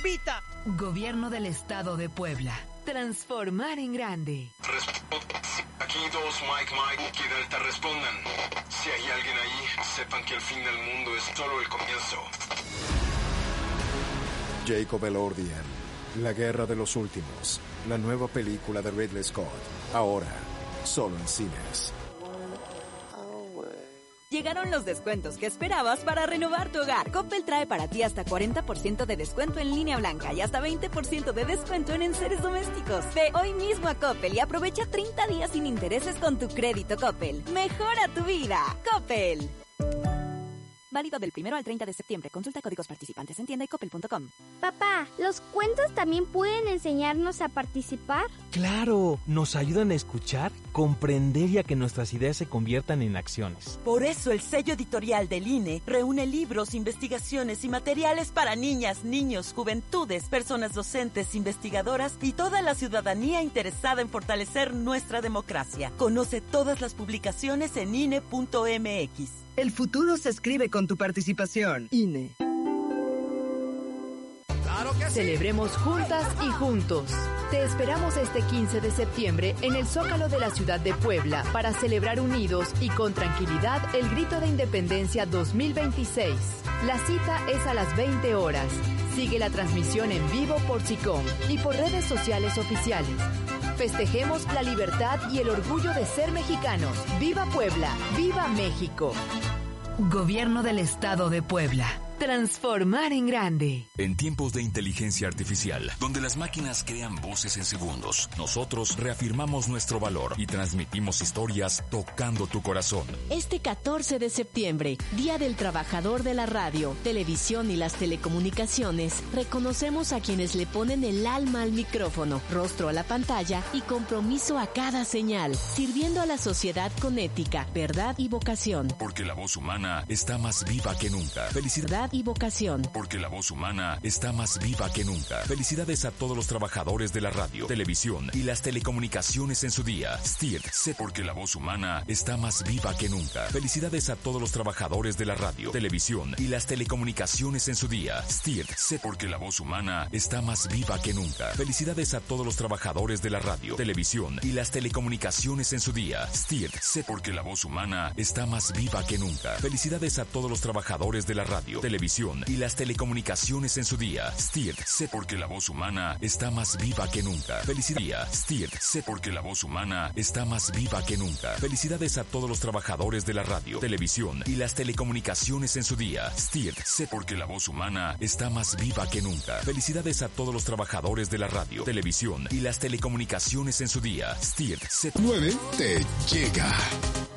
bombita. Gobierno del Estado de Puebla. Transformar en grande. Aquí 2, Mike y Delta respondan. Si hay alguien ahí, sepan que el fin del mundo es solo el comienzo. Jacob Elordian, La Guerra de los Últimos, la nueva película de Ridley Scott, ahora solo en cines. Llegaron los descuentos que esperabas para renovar tu hogar. Coppel trae para ti hasta 40% de descuento en línea blanca y hasta 20% de descuento en enseres domésticos. Ve hoy mismo a Coppel y aprovecha 30 días sin intereses con tu crédito Coppel. Mejora tu vida. Coppel. Válido del 1 al 30 de septiembre. Consulta códigos participantes en tienda y coppel.com. Papá, ¿los cuentos también pueden enseñarnos a participar? ¡Claro! Nos ayudan a escuchar, comprender y a que nuestras ideas se conviertan en acciones. Por eso el sello editorial del INE reúne libros, investigaciones y materiales para niñas, niños, juventudes, personas docentes, investigadoras y toda la ciudadanía interesada en fortalecer nuestra democracia. Conoce todas las publicaciones en INE.mx. El futuro se escribe con tu participación. INE. Celebremos juntas y juntos. Te esperamos este 15 de septiembre en el Zócalo de la ciudad de Puebla para celebrar unidos y con tranquilidad el Grito de Independencia 2026. La cita es a las 20 horas. Sigue la transmisión en vivo por SICOM y por redes sociales oficiales. Festejemos la libertad y el orgullo de ser mexicanos. ¡Viva Puebla! ¡Viva México! Gobierno del Estado de Puebla. Transformar en grande. En tiempos de inteligencia artificial, donde las máquinas crean voces en segundos, nosotros reafirmamos nuestro valor y transmitimos historias tocando tu corazón. Este 14 de septiembre, Día del Trabajador de la Radio, Televisión y las Telecomunicaciones, reconocemos a quienes le ponen el alma al micrófono, rostro a la pantalla y compromiso a cada señal, sirviendo a la sociedad con ética, verdad y vocación. Porque la voz humana está más viva que nunca. Felicidad y vocación. Porque la voz humana está más viva que nunca. Felicidades a todos los trabajadores de la radio, televisión y las telecomunicaciones en su día. STIRT, sé porque la voz humana está más viva que nunca. Felicidades a todos los trabajadores de la radio, televisión y las telecomunicaciones en su día. STIRT, sé porque la voz humana está más viva que nunca. Felicidades a todos los trabajadores de la radio, televisión y las telecomunicaciones en su día. STIRT, sé porque la voz humana está más viva que nunca. Felicidades a todos los trabajadores de la radio, televisión y las telecomunicaciones en su día. STIRT, sé porque la voz humana está más viva que nunca. Felicidades. STIRT, sé porque la voz humana está más viva que nunca. Felicidades a todos los trabajadores de la radio, televisión y las telecomunicaciones en su día. STIRT, sé porque la voz humana está más viva que nunca. Felicidades a todos los trabajadores de la radio, televisión y las telecomunicaciones en su día. STIRT, sé... 9 te llega.